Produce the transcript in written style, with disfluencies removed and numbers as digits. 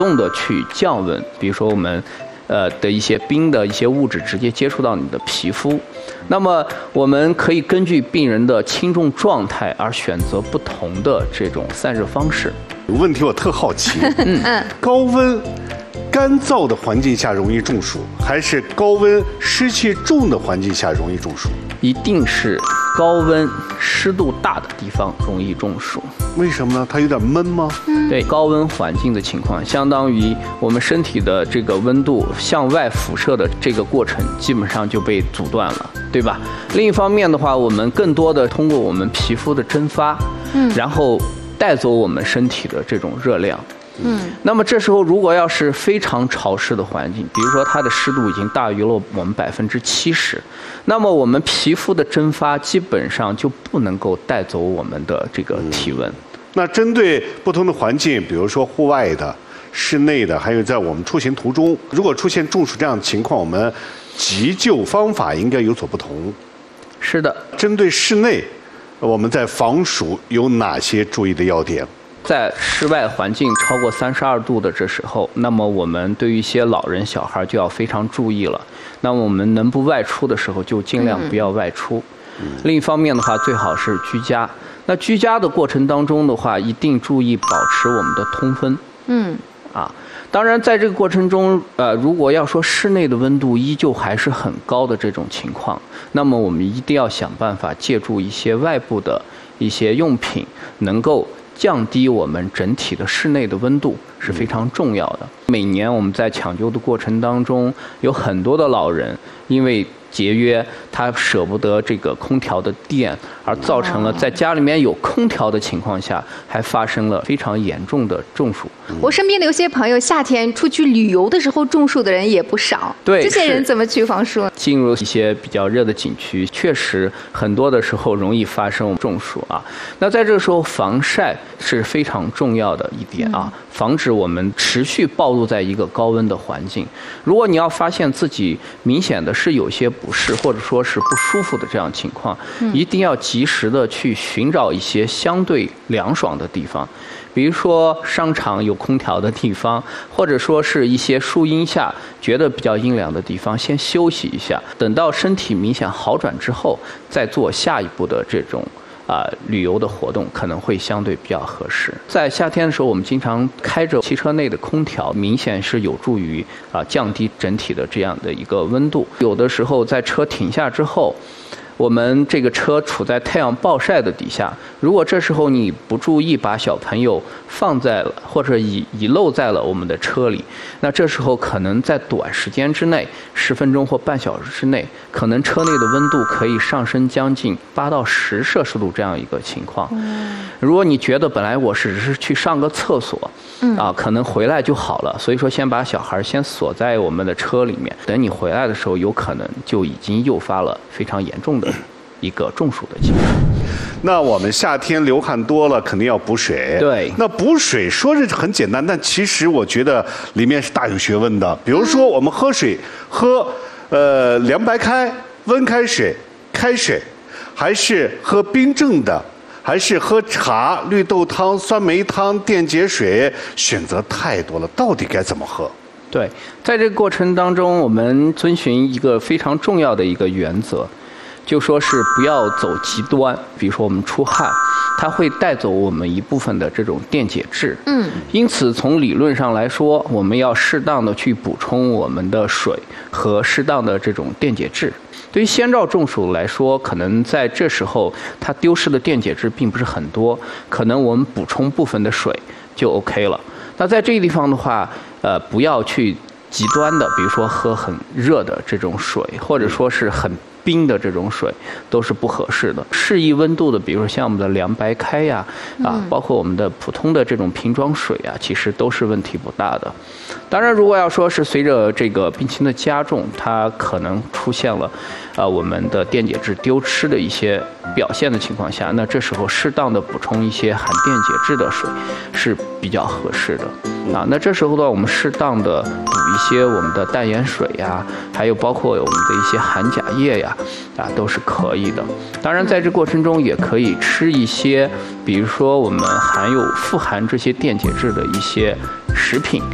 动的去降温，比如说我们的一些冰的一些物质直接接触到你的皮肤。那么我们可以根据病人的轻重状态而选择不同的这种散热方式。 有问题我特好奇，高温干燥的环境下容易中暑，还是高温湿气重的环境下容易中暑？ 一定是高温湿度大的地方容易中暑。 为什么呢？它有点闷吗？ 对，高温环境的情况，相当于我们身体的这个温度向外辐射的这个过程基本上就被阻断了，对吧？另一方面的话，我们更多的通过我们皮肤的蒸发，然后带走我们身体的这种热量。那么这时候如果要是非常潮湿的环境，比如说它的湿度已经大于了我们70%，那么我们皮肤的蒸发基本上就不能够带走我们的这个体温。 那针对不同的环境，比如说户外的、室内的，还有在我们出行途中，如果出现中暑这样的情况，我们急救方法应该有所不同。 是的， 针对室内，我们在防暑有哪些注意的要点？ 在室外环境超过32度的这时候，那么我们对于一些老人小孩就要非常注意了。那么我们能不外出的时候就尽量不要外出。另一方面的话，最好是居家。那居家的过程当中的话，一定注意保持我们的通风。当然在这个过程中，如果要说室内的温度依旧还是很高的这种情况，那么我们一定要想办法借助一些外部的一些用品，能够降低我们整体的室内的温度是非常重要的。每年我们在抢救的过程当中，有很多的老人因为节约，他舍不得这个空调的电，而造成了在家里面有空调的情况下，还发生了非常严重的中暑。 我身边的有些朋友夏天出去旅游的时候中暑的人也不少。 对， 这些人怎么去防暑？ 进入一些比较热的景区，确实很多的时候容易发生中暑啊。那在这个时候，防晒是非常重要的一点啊，防止我们持续暴露在一个高温的环境。如果你要发现自己明显的是有些不适或者说是不舒服的这样情况，一定要及时的去寻找一些相对凉爽的地方，比如说商场有空调的地方，或者说是一些树荫下觉得比较阴凉的地方，先休息一下，等到身体明显好转之后，再做下一步的这种旅游的活动，可能会相对比较合适。在夏天的时候，我们经常开着汽车内的空调，明显是有助于降低整体的这样的一个温度。有的时候在车停下之后，我们这个车处在太阳暴晒的底下，如果这时候你不注意把小朋友放在了或者遗漏在了我们的车里，那这时候可能在短时间之内，10分钟或半小时之内，可能车内的温度可以上升将近8到10摄氏度这样一个情况。如果你觉得本来我只是去上个厕所，可能回来就好了，所以说先把小孩先锁在我们的车里面，等你回来的时候，有可能就已经诱发了非常严重的一个中暑的情况。 那我们夏天流汗多了，肯定要补水。 对， 那补水说是很简单，但其实我觉得里面是大有学问的。比如说我们喝水，喝凉白开、温开水、开水，还是喝冰镇的，还是喝茶、绿豆汤、酸梅汤、电解水，选择太多了，到底该怎么喝？ 对，在这个过程当中，我们遵循一个非常重要的一个原则，就说是不要走极端。比如说我们出汗，它会带走我们一部分的这种电解质。因此从理论上来说，我们要适当的去补充我们的水和适当的这种电解质。对于先兆中暑来说，可能在这时候它丢失的电解质并不是很多，可能我们补充部分的水就 OK 了。那在这个地方的话，不要去极端的，比如说喝很热的这种水，或者说是很冰的这种水，都是不合适的。适宜温度的，比如说像我们的凉白开呀，包括我们的普通的这种瓶装水啊，其实都是问题不大的。当然，如果要说是随着这个病情的加重，它可能出现了我们的电解质丢失的一些表现的情况下，那这时候适当的补充一些含电解质的水是比较合适的。那这时候呢，我们适当的补一些我们的淡盐水呀，还有包括我们的一些含钾液呀，都是可以的。当然，在这过程中也可以吃一些，比如说我们富含这些电解质的一些食品。